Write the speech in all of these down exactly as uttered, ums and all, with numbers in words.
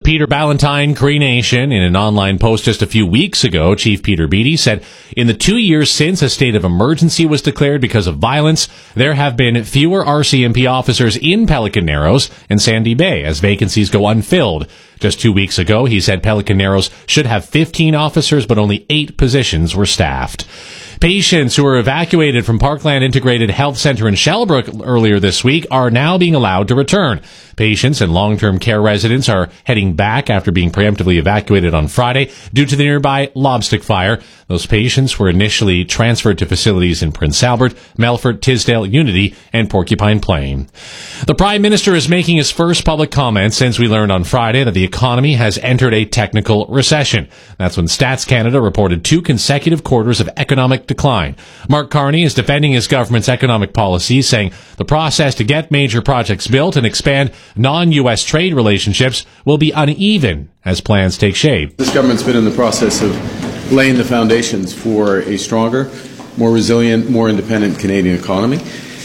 Peter Ballantyne, Cree Nation. In an online post just a few weeks ago, Chief Peter Beattie said, in the two years since a state of emergency was declared because of violence, there have been fewer R C M P officers in Pelican Narrows and Sandy Bay as vacancies go unfilled. Just two weeks ago, he said Pelican Narrows should have fifteen officers, but only eight positions were staffed. Patients who were evacuated from Parkland Integrated Health Center in Shellbrook earlier this week are now being allowed to return. Patients and long-term care residents are heading back after being preemptively evacuated on Friday due to the nearby Lobstick fire. Those patients were initially transferred to facilities in Prince Albert, Melfort, Tisdale, Unity, and Porcupine Plain. The Prime Minister is making his first public comments since we learned on Friday that the economy has entered a technical recession. That's when Stats Canada reported two consecutive quarters of economic decline. Mark Carney is defending his government's economic policies, saying the process to get major projects built and expand non-U S trade relationships will be uneven as plans take shape. This government's been in the process of laying the foundations for a stronger, more resilient, more independent Canadian economy.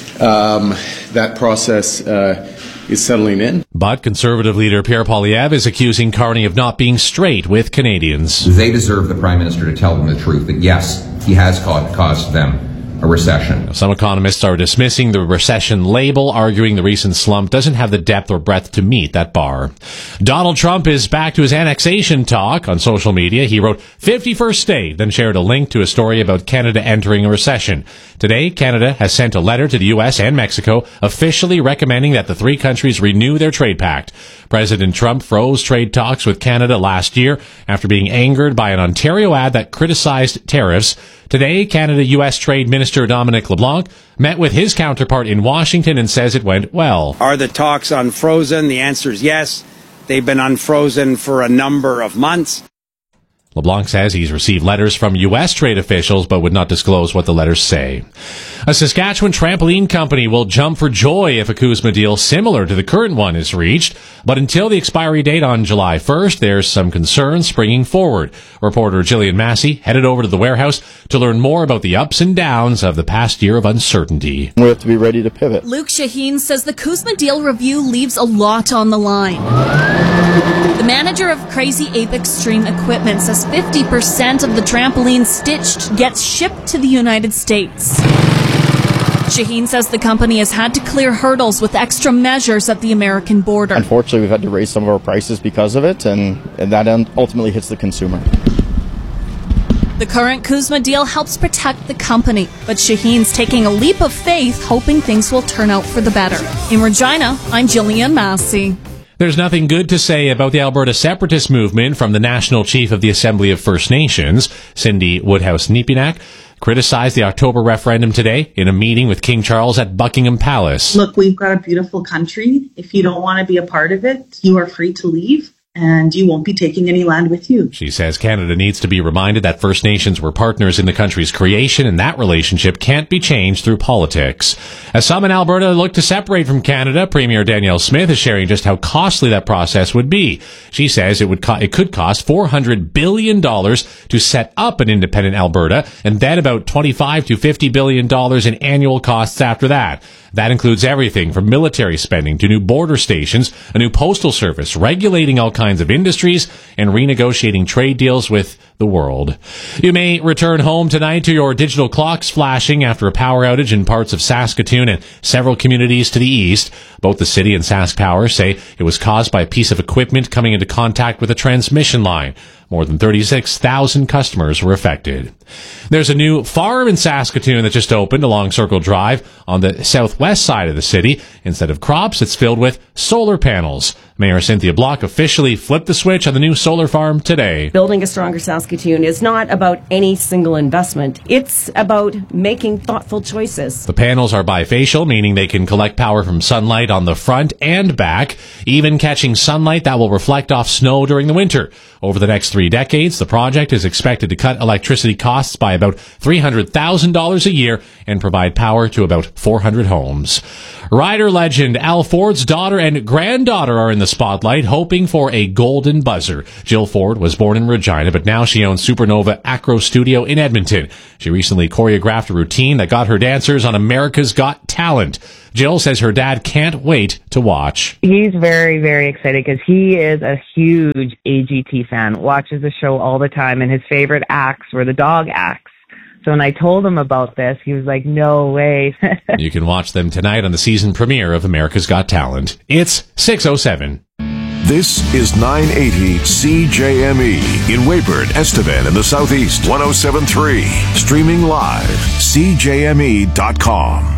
Um, that process uh, is settling in. But Conservative leader Pierre Poilievre is accusing Carney of not being straight with Canadians. They deserve the Prime Minister to tell them the truth, that yes, he has caused them a recession. Some economists are dismissing the recession label, arguing the recent slump doesn't have the depth or breadth to meet that bar. Donald Trump is back to his annexation talk on social media. He wrote fifty-first state, then shared a link to a story about Canada entering a recession. Today, Canada has sent a letter to the U S and Mexico officially recommending that the three countries renew their trade pact. President Trump froze trade talks with Canada last year after being angered by an Ontario ad that criticized tariffs. Today, Canada-U S Trade Minister Dominic LeBlanc met with his counterpart in Washington and says it went well. Are the talks unfrozen? The answer is yes. They've been unfrozen for a number of months. LeBlanc says he's received letters from U S trade officials but would not disclose what the letters say. A Saskatchewan trampoline company will jump for joy if a CUSMA deal similar to the current one is reached. But until the expiry date on July first, there's some concern springing forward. Reporter Gillian Massey headed over to the warehouse to learn more about the ups and downs of the past year of uncertainty. We have to be ready to pivot. Luke Shaheen says the CUSMA deal review leaves a lot on the line. The manager of Crazy Ape Extreme Equipment says fifty percent of the trampoline stitched gets shipped to the United States. Shaheen says the company has had to clear hurdles with extra measures at the American border. Unfortunately, we've had to raise some of our prices because of it, and, and that ultimately hits the consumer. The current CUSMA deal helps protect the company, but Shaheen's taking a leap of faith, hoping things will turn out for the better. In Regina, I'm Gillian Massey. There's nothing good to say about the Alberta separatist movement from the National Chief of the Assembly of First Nations, Cindy Woodhouse-Nepinak, criticized the October referendum today in a meeting with King Charles at Buckingham Palace. Look, we've got a beautiful country. If you don't want to be a part of it, you are free to leave. And you won't be taking any land with you. She says Canada needs to be reminded that First Nations were partners in the country's creation, and that relationship can't be changed through politics. As some in Alberta look to separate from Canada, Premier Danielle Smith is sharing just how costly that process would be. She says it would co- it could cost four hundred billion dollars to set up an independent Alberta, and then about twenty-five to fifty billion dollars in annual costs after that. That includes everything from military spending to new border stations, a new postal service, regulating all kinds of industries, and renegotiating trade deals with the world. You may return home tonight to your digital clocks flashing after a power outage in parts of Saskatoon and several communities to the east. Both the city and Sask Power say it was caused by a piece of equipment coming into contact with a transmission line. More than thirty-six thousand customers were affected. There's a new farm in Saskatoon that just opened along Circle Drive on the southwest side of the city. Instead of crops, it's filled with solar panels. Mayor Cynthia Block officially flipped the switch on the new solar farm today. Building a stronger Saskatoon is not about any single investment. It's about making thoughtful choices. The panels are bifacial, meaning they can collect power from sunlight on the front and back, even catching sunlight that will reflect off snow during the winter. Over the next three decades, the project is expected to cut electricity costs by about three hundred thousand dollars a year and provide power to about four hundred homes. Rider legend Al Ford's daughter and granddaughter are in the spotlight, hoping for a golden buzzer. Jill Ford was born in Regina, but now she owns Supernova Acro Studio in Edmonton. She recently choreographed a routine that got her dancers on America's Got Talent. Jill says her dad can't wait to watch. He's very, very excited because he is a huge A G T fan, watches the show all the time, and his favorite acts were the dog acts. So when I told him about this, he was like, no way. You can watch them tonight on the season premiere of America's Got Talent. It's six oh seven. This is nine eighty C J M E in Weyburn, Estevan in the Southeast, one oh seven point three. Streaming live, C J M E dot com.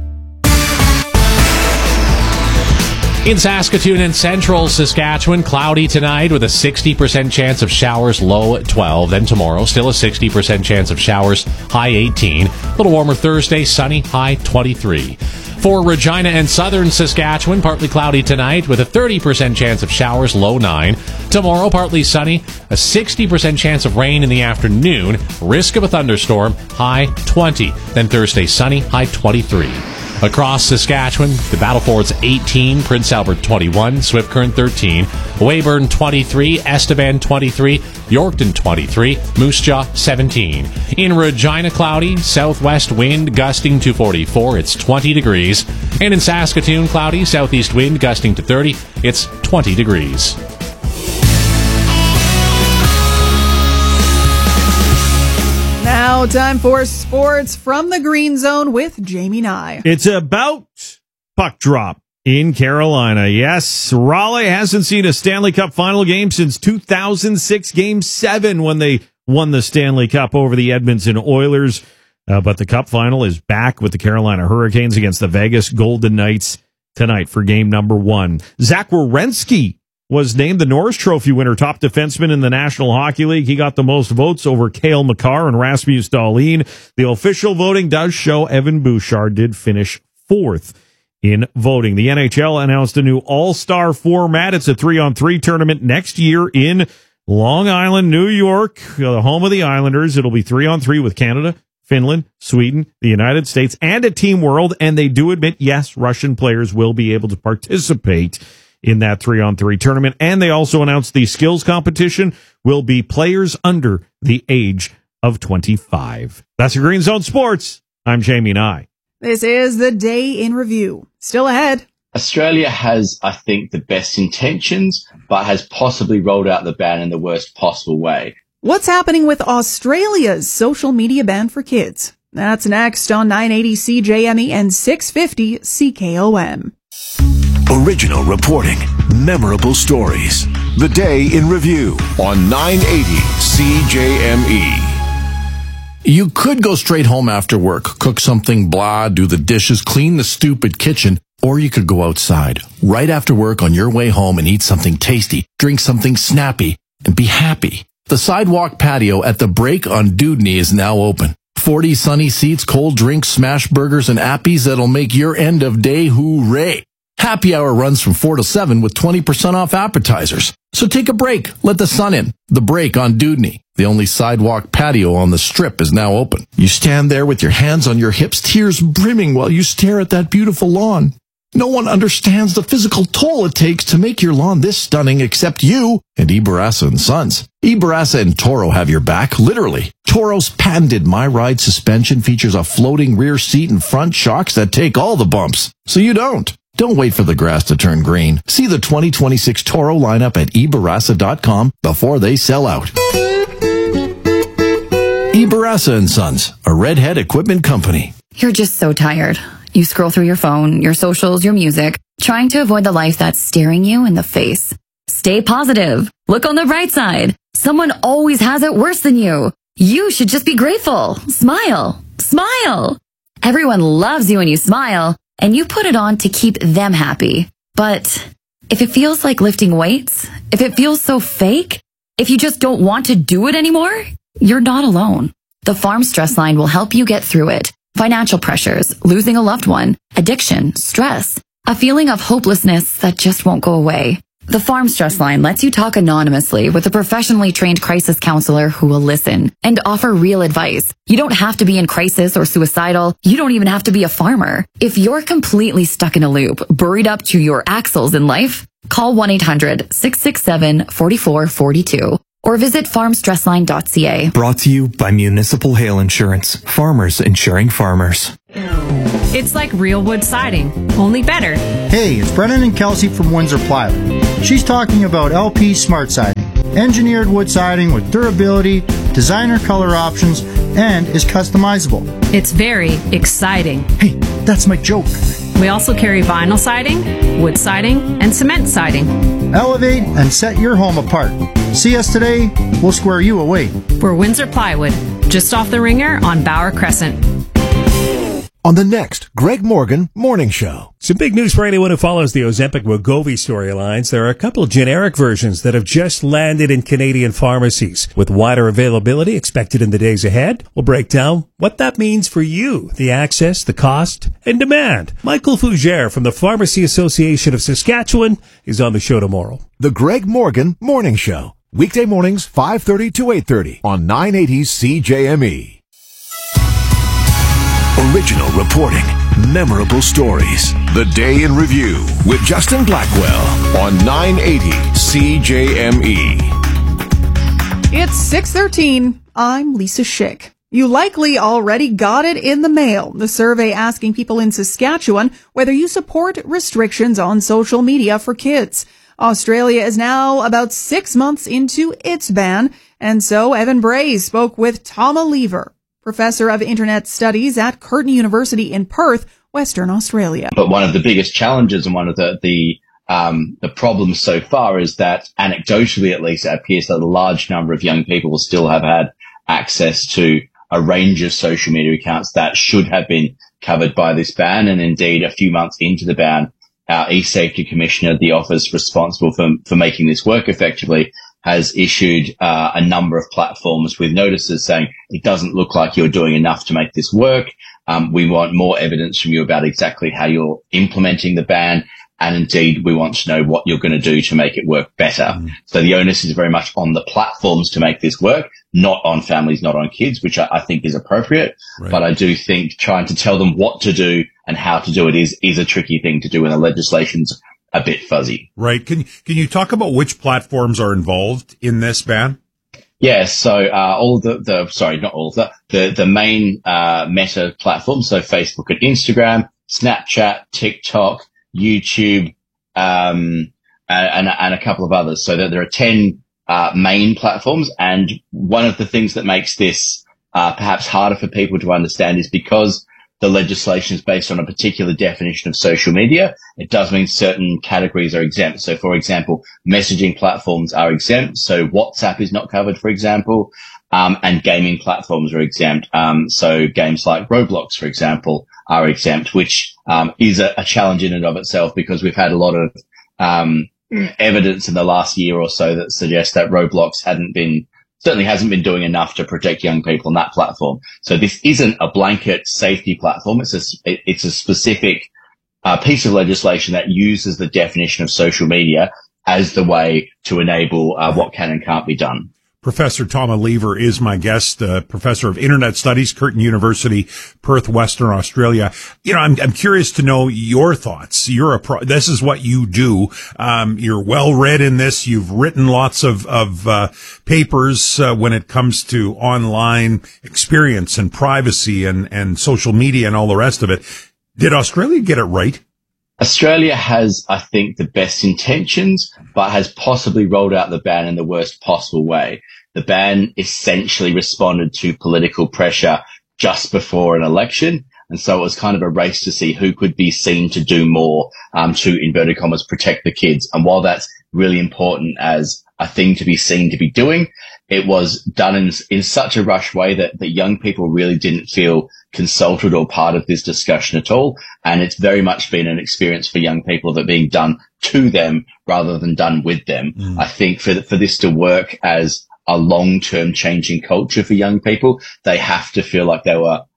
In Saskatoon and central Saskatchewan, cloudy tonight with a sixty percent chance of showers, low at twelve. Then tomorrow, still a sixty percent chance of showers, high eighteen. A little warmer Thursday, sunny, high twenty-three. For Regina and southern Saskatchewan, partly cloudy tonight with a thirty percent chance of showers, low nine. Tomorrow, partly sunny, a sixty percent chance of rain in the afternoon, risk of a thunderstorm, high twenty. Then Thursday, sunny, high twenty-three. Across Saskatchewan, the Battlefords eighteen, Prince Albert twenty-one, Swift Current thirteen, Weyburn twenty-three, Estevan twenty-three, Yorkton twenty-three, Moose Jaw seventeen. In Regina, cloudy, southwest wind gusting to forty-four, it's twenty degrees. And in Saskatoon, cloudy, southeast wind gusting to thirty, it's twenty degrees. Now, time for sports from the Green Zone with Jamie Nye. It's about puck drop in Carolina. Yes, Raleigh hasn't seen a Stanley Cup final game since two thousand six, Game seven, when they won the Stanley Cup over the Edmonton Oilers. Uh, but the Cup final is back with the Carolina Hurricanes against the Vegas Golden Knights tonight for game number one. Zach Werenski was named the Norris Trophy winner, top defenseman in the National Hockey League. He got the most votes over Cale Makar and Rasmus Dahlin. The official voting does show Evan Bouchard did finish fourth in voting. The N H L announced a new all-star format. It's a three-on-three tournament next year in Long Island, New York, the home of the Islanders. It'll be three-on-three with Canada, Finland, Sweden, the United States, and a Team World. And they do admit, yes, Russian players will be able to participate in that three-on-three tournament. And they also announced the skills competition will be players under the age of twenty-five. That's your Green Zone Sports. I'm Jamie Nye. This is the Day in Review. Still ahead. Australia has, I think, the best intentions, but has possibly rolled out the ban in the worst possible way. What's happening with Australia's social media ban for kids? That's next on nine eighty C J M E and six fifty C K O M. Original reporting, memorable stories. The Day in Review on nine eighty C J M E. You could go straight home after work, cook something, blah, do the dishes, clean the stupid kitchen, or you could go outside right after work on your way home and eat something tasty, drink something snappy, and be happy. The sidewalk patio at The Break on Dewdney is now open. forty sunny seats, cold drinks, smash burgers, and appies that'll make your end of day hooray. Happy hour runs from four to seven with twenty percent off appetizers. So take a break. Let the sun in. The Break on Dewdney. The only sidewalk patio on the Strip is now open. You stand there with your hands on your hips, tears brimming while you stare at that beautiful lawn. No one understands the physical toll it takes to make your lawn this stunning except you and E. Barassa and Sons. E. Barassa and Toro have your back, literally. Toro's patented My Ride suspension features a floating rear seat and front shocks that take all the bumps, so you don't. Don't wait for the grass to turn green. See the twenty twenty-six Toro lineup at e barassa dot com before they sell out. E. Barassa and Sons, a Redhead equipment company. You're just so tired. You scroll through your phone, your socials, your music, trying to avoid the life that's staring you in the face. Stay positive. Look on the bright side. Someone always has it worse than you. You should just be grateful. Smile. Smile. Everyone loves you when you smile, and you put it on to keep them happy. But if it feels like lifting weights, if it feels so fake, if you just don't want to do it anymore, you're not alone. The Farm Stress Line will help you get through it. Financial pressures, losing a loved one, addiction, stress, a feeling of hopelessness that just won't go away. The Farm Stress Line lets you talk anonymously with a professionally trained crisis counselor who will listen and offer real advice. You don't have to be in crisis or suicidal. You don't even have to be a farmer. If you're completely stuck in a loop, buried up to your axles in life, call one eight hundred, six six seven, four four four two or visit farm stress line dot c a. Brought to you by Municipal Hail Insurance. Farmers insuring farmers. It's like real wood siding, only better. Hey, it's Brennan and Kelsey from Windsor Plywood. She's talking about L P Smart Siding. Engineered wood siding with durability, designer color options, and is customizable. It's very exciting. Hey, that's my joke. We also carry vinyl siding, wood siding, and cement siding. Elevate and set your home apart. See us today, we'll square you away. We're Windsor Plywood, just off the Ringer on Bauer Crescent. On the next Greg Morgan Morning Show. Some big news for anyone who follows the Ozempic-Wegovy storylines. There are a couple of generic versions that have just landed in Canadian pharmacies. With wider availability expected in the days ahead, we'll break down what that means for you, the access, the cost, and demand. Michael Fougere from the Pharmacy Association of Saskatchewan is on the show tomorrow. The Greg Morgan Morning Show. Weekday mornings, five thirty to eight thirty on nine eighty C J M E. Original reporting, memorable stories. The Day in Review with Justin Blackwell on nine eighty C J M E. It's six thirteen. I'm Lisa Schick. You likely already got it in the mail. The survey asking people in Saskatchewan whether you support restrictions on social media for kids. Australia is now about six months into its ban, and so Evan Bray spoke with Tom Lever, Professor of Internet Studies at Curtin University in Perth, Western Australia. But one of the biggest challenges and one of the, the, um, the problems so far is that anecdotally, at least, it appears that a large number of young people will still have had access to a range of social media accounts that should have been covered by this ban. And indeed, a few months into the ban, our e-safety commissioner, the office responsible for, for making this work effectively, has issued uh, a number of platforms with notices saying it doesn't look like you're doing enough to make this work. Um, we want more evidence from you about exactly how you're implementing the ban. And indeed, we want to know what you're going to do to make it work better. Mm. So the onus is very much on the platforms to make this work, not on families, not on kids, which I, I think is appropriate. Right. But I do think trying to tell them what to do and how to do it is, is a tricky thing to do, and the legislation's a bit fuzzy. Right. Can, can you talk about which platforms are involved in this ban? Yeah, so uh, all the, the, sorry, not all of the, the, the main uh, Meta platforms, so Facebook and Instagram, Snapchat, TikTok, YouTube, um, and, and a couple of others. So that there are ten uh, main platforms, and one of the things that makes this uh, perhaps harder for people to understand is because the legislation is based on a particular definition of social media, it does mean certain categories are exempt. So, for example, messaging platforms are exempt. So WhatsApp is not covered, for example, um, and gaming platforms are exempt. Um, so games like Roblox, for example, are exempt, which um, is a, a challenge in and of itself, because we've had a lot of um, evidence in the last year or so that suggests that Roblox hadn't been certainly hasn't been doing enough to protect young people on that platform. So this isn't a blanket safety platform. It's a, it's a specific uh, piece of legislation that uses the definition of social media as the way to enable uh, what can and can't be done. Professor Tom Lever is my guest, uh, Professor of Internet Studies, Curtin University, Perth, Western Australia. You know, I'm, I'm curious to know your thoughts. You're a pro, this is what you do. Um, you're well read in this. You've written lots of, of, uh, papers, uh, when it comes to online experience and privacy and, and social media and all the rest of it. Did Australia get it right? Australia has, I think, the best intentions, but has possibly rolled out the ban in the worst possible way. The ban essentially responded to political pressure just before an election. And so it was kind of a race to see who could be seen to do more, um, to, inverted commas, protect the kids. And while that's really important as a thing to be seen to be doing, it was done in, in such a rush way that the young people really didn't feel consulted or part of this discussion at all. And it's very much been an experience for young people that being done to them rather than done with them. Mm. I think for, for this to work as a long-term changing culture for young people, they have to feel like they were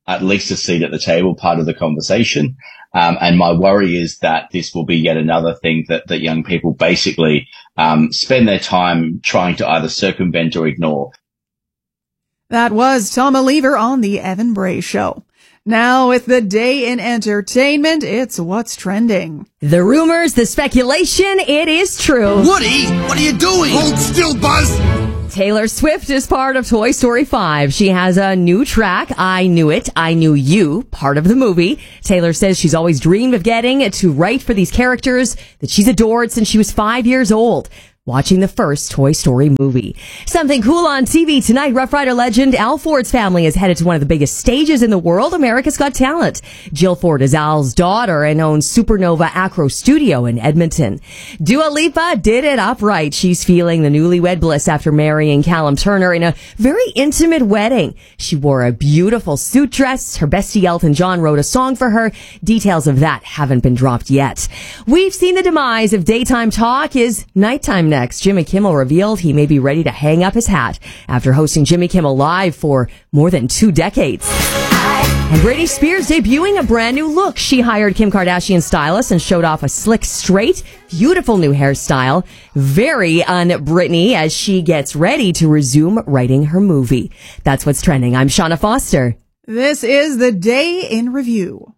at least a seat at the table, part of the conversation. Um, and my worry is that this will be yet another thing that, that young people basically um, spend their time trying to either circumvent or ignore. That was Tom Oliver on the Evan Bray Show. Now with the day in entertainment, it's What's Trending. The rumors, the speculation, it is true. Woody, what are you doing? Hold still, Buzz! Taylor Swift is part of Toy Story five. She has a new track, I Knew It, I Knew You, part of the movie. Taylor says she's always dreamed of getting to write for these characters that she's adored since she was five years old, watching the first Toy Story movie. Something cool on T V tonight. Rough Rider legend Al Ford's family is headed to one of the biggest stages in the world, America's Got Talent. Jill Ford is Al's daughter and owns Supernova Acro Studio in Edmonton. Dua Lipa did it upright. She's feeling the newlywed bliss after marrying Callum Turner in a very intimate wedding. She wore a beautiful suit dress. Her bestie Elton John wrote a song for her. Details of that haven't been dropped yet. We've seen the demise of daytime talk is nighttime now. Next, Jimmy Kimmel revealed he may be ready to hang up his hat after hosting Jimmy Kimmel Live for more than two decades. And Britney Spears debuting a brand new look. She hired Kim Kardashian's stylist and showed off a slick, straight, beautiful new hairstyle. Very un-Britney as she gets ready to resume writing her movie. That's what's trending. I'm Shauna Foster. This is the Day in Review.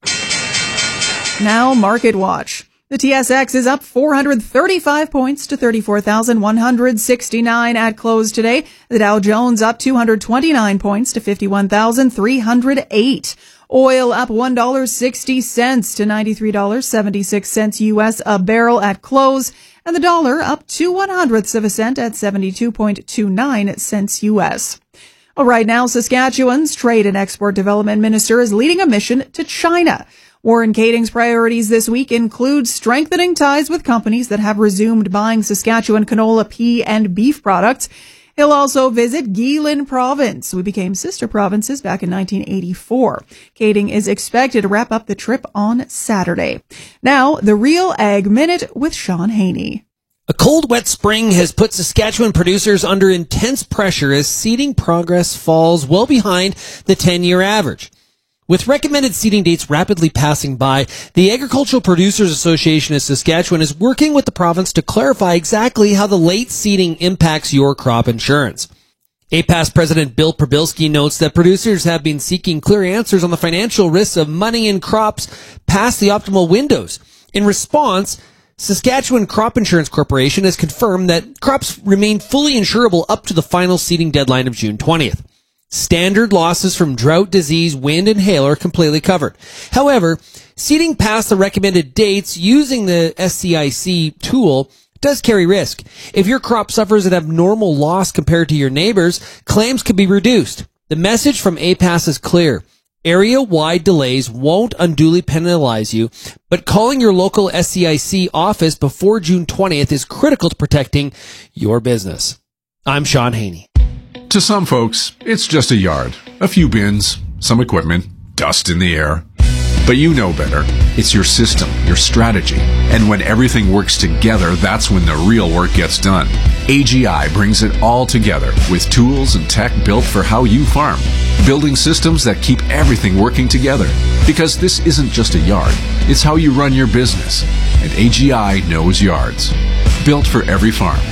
Now, Market Watch. The T S X is up four hundred thirty-five points to thirty-four thousand one hundred sixty-nine at close today. The Dow Jones up two hundred twenty-nine points to fifty-one thousand three hundred eight. Oil up one dollar and sixty cents to ninety-three dollars and seventy-six cents U S a barrel at close. And the dollar up two one hundredths of a cent at seventy-two point two nine cents U S. Well, right now, Saskatchewan's Trade and Export Development Minister is leading a mission to China. Warren Kading's priorities this week include strengthening ties with companies that have resumed buying Saskatchewan canola, pea, and beef products. He'll also visit Guilin Province. We became sister provinces back in nineteen eighty-four. Kading is expected to wrap up the trip on Saturday. Now, the Real Ag Minute with Sean Haney. A cold, wet spring has put Saskatchewan producers under intense pressure as seeding progress falls well behind the ten-year average. With recommended seeding dates rapidly passing by, the Agricultural Producers Association of Saskatchewan is working with the province to clarify exactly how the late seeding impacts your crop insurance. A P A S President Bill Prabilski notes that producers have been seeking clear answers on the financial risks of money in crops past the optimal windows. In response, Saskatchewan Crop Insurance Corporation has confirmed that crops remain fully insurable up to the final seeding deadline of June twentieth. Standard losses from drought, disease, wind, and hail are completely covered. However, seeding past the recommended dates using the S C I C tool does carry risk. If your crop suffers an abnormal loss compared to your neighbors, claims could be reduced. The message from A P A S is clear. Area-wide delays won't unduly penalize you, but calling your local S C I C office before June twentieth is critical to protecting your business. I'm Sean Haney. To some folks, it's just a yard, a few bins, some equipment, dust in the air. But you know better. It's your system, your strategy. And when everything works together, that's when the real work gets done. A G I brings it all together with tools and tech built for how you farm. Building systems that keep everything working together. Because this isn't just a yard, it's how you run your business. And A G I knows yards. Built for every farm.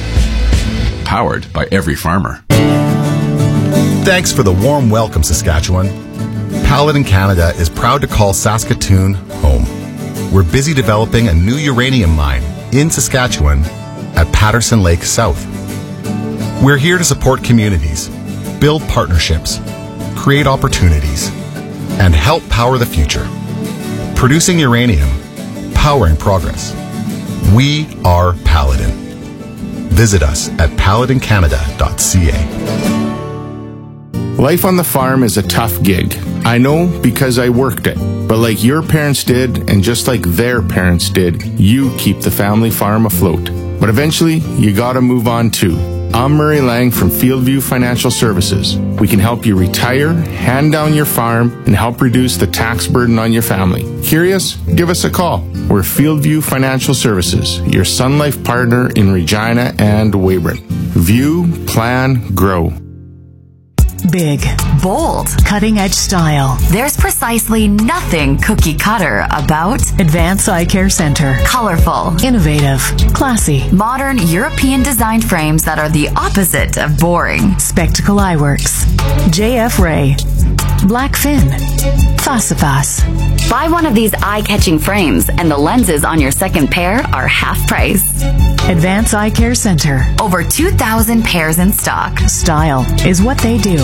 Powered by every farmer. Thanks for the warm welcome, Saskatchewan. Paladin Canada is proud to call Saskatoon home. We're busy developing a new uranium mine in Saskatchewan at Patterson Lake South. We're here to support communities, build partnerships, create opportunities, and help power the future. Producing uranium, powering progress. We are Paladin. Visit us at paladin canada dot c a. Life on the farm is a tough gig. I know because I worked it. But like your parents did, and just like their parents did, you keep the family farm afloat. But eventually, you gotta move on too. I'm Murray Lang from Fieldview Financial Services. We can help you retire, hand down your farm, and help reduce the tax burden on your family. Curious? Give us a call. We're Fieldview Financial Services, your Sun Life partner in Regina and Weyburn. View, plan, grow. Big, Bold. cutting-edge style. There's precisely nothing cookie cutter about Advanced Eye Care Center. colorful, Innovative, classy. modern European designed frames that are the opposite of boring. Spectacle Eyeworks. J F Ray. Blackfin. Fasifas. Buy one of these eye-catching frames and the lenses on your second pair are half price. Advanced Eye Care Center. Over two thousand pairs in stock. Style is what they do.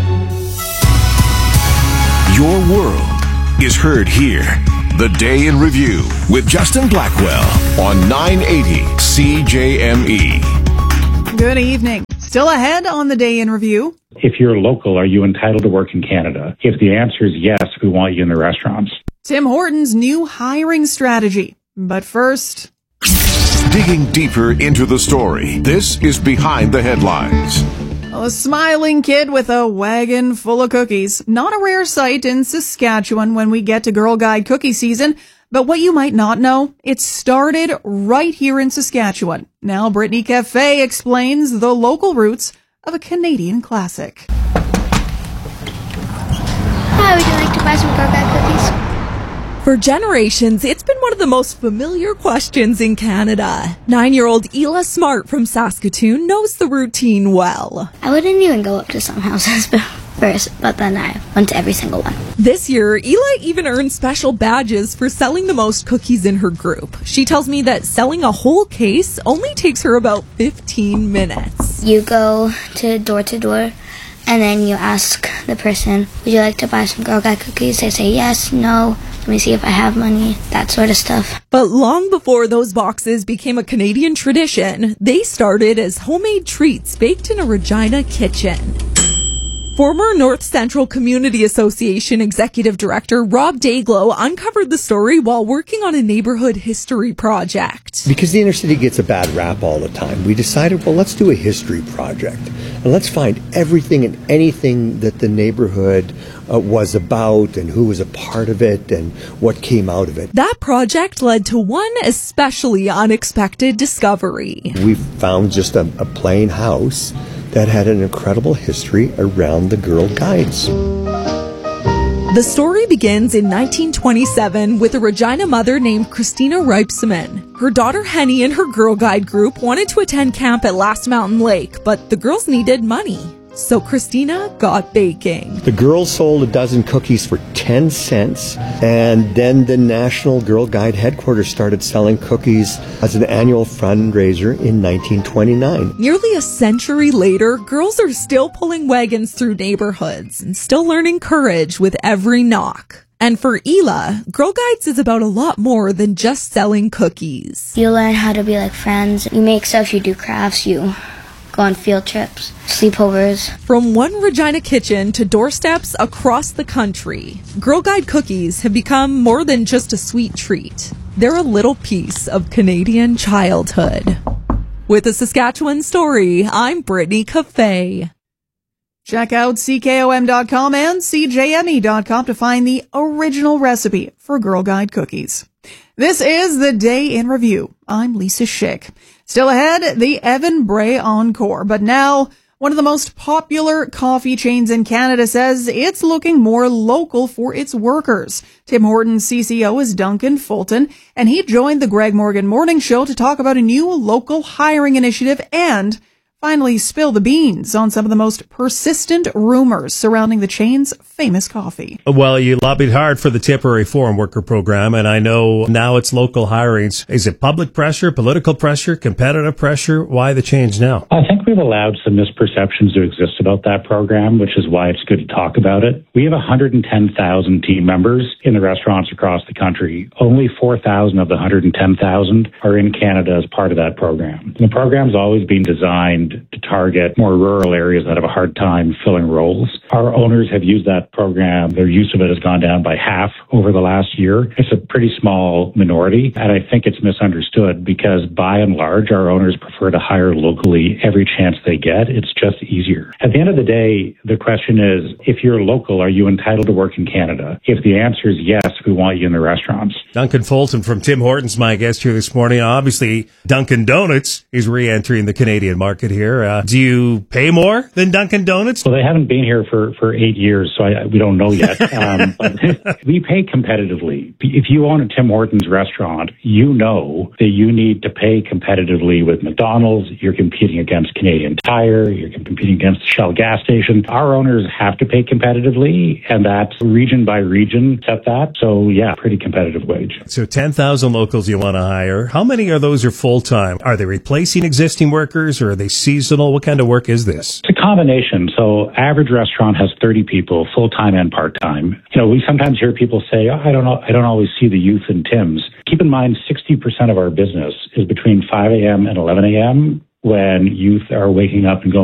Your world is heard here. The Day in Review with Justin Blackwell on nine eighty C J M E. Good evening. Still ahead on the Day in Review. If you're local, are you entitled to work in Canada? If the answer is yes, we want you in the restaurants. Tim Hortons' new hiring strategy. But first, Digging deeper into the story, this is Behind the Headlines. a smiling kid with a wagon full of cookies. Not a rare sight in Saskatchewan when we get to Girl Guide cookie season. But what you might not know, it started right here in Saskatchewan. Now Brittany Cafe explains the local roots of a Canadian classic. Hi, would you like to buy some Girl Guide cookies? For generations, it's been one of the most familiar questions in Canada. Nine-year-old Ela Smart from Saskatoon knows the routine well. I wouldn't even go up to some houses first, but then I went to every single one. This year, Ela even earned special badges for selling the most cookies in her group. She tells me that selling a whole case only takes her about fifteen minutes. You go to door to door, and then you ask the person, would you like to buy some Girl Guide cookies? They say yes, no, let me see if I have money, that sort of stuff. But long before those boxes became a Canadian tradition, they started as homemade treats baked in a Regina kitchen. Former North Central Community Association Executive Director Rob Dayglow uncovered the story while working on a neighborhood history project. Because the inner city gets a bad rap all the time, we decided, well, let's do a history project. And let's find everything and anything that the neighborhood uh, was about and who was a part of it and what came out of it. That project led to one especially unexpected discovery. We found just a, a plain house that had an incredible history around the Girl Guides. The story begins in nineteen twenty-seven with a Regina mother named Christina Reipseman. Her daughter Henny and her Girl Guide group wanted to attend camp at Last Mountain Lake, but the girls needed money. So Christina got baking. The girls sold a dozen cookies for ten cents, and then the National Girl Guide headquarters started selling cookies as an annual fundraiser in nineteen twenty-nine. Nearly a century later, girls are still pulling wagons through neighborhoods and still learning courage with every knock. And for Ela, Girl Guides is about a lot more than just selling cookies. You learn how to be like friends. You make stuff, you do crafts, you go on field trips, sleepovers. From one Regina kitchen to doorsteps across the country, Girl Guide cookies have become more than just a sweet treat. They're a little piece of Canadian childhood. With a Saskatchewan story, I'm Brittany Cafe. Check out C K O M dot com and C J M E dot com to find the original recipe for Girl Guide cookies. This is the Day in Review. I'm Lisa Schick. Still ahead, the Evan Bray Encore. But now, one of the most popular coffee chains in Canada says it's looking more local for its workers. Tim Hortons' C C O is Duncan Fulton, and he joined the Greg Morgan Morning Show to talk about a new local hiring initiative and finally spill the beans on some of the most persistent rumors surrounding the chain's famous coffee. Well, you lobbied hard for the temporary foreign worker program, and I know now it's local hirings. Is it public pressure, political pressure, competitive pressure? Why the change now? I think we've allowed some misperceptions to exist about that program, which is why it's good to talk about it. We have one hundred ten thousand team members in the restaurants across the country. Only four thousand of the one hundred ten thousand are in Canada as part of that program. The program's always been designed to target more rural areas that have a hard time filling roles. Our owners have used that program. Their use of it has gone down by half over the last year. It's a pretty small minority, and I think it's misunderstood because by and large, our owners prefer to hire locally every chance they get. It's just easier. At the end of the day, the question is, if you're local, are you entitled to work in Canada? If the answer is yes, we want you in the restaurants. Duncan Fulton from Tim Hortons, my guest here this morning. Obviously, Dunkin' Donuts is re-entering the Canadian market here. here. Uh, do you pay more than Dunkin' Donuts? Well, they haven't been here for, for eight years, so I, we don't know yet. Um, but we pay competitively. If you own a Tim Hortons restaurant, you know that you need to pay competitively with McDonald's. You're competing against Canadian Tire. You're competing against Shell gas station. Our owners have to pay competitively, and that's region by region set that. So, yeah, pretty competitive wage. So ten thousand locals you want to hire. How many of those are full-time? Are they replacing existing workers, or are they seasonal? What kind of work is this? It's a combination. So average restaurant has thirty people, full-time and part-time. You know, we sometimes hear people say, oh, I don't know, I don't always see the youth in Tim's. Keep in mind, sixty percent of our business is between five a.m. and eleven a.m. when youth are waking up and going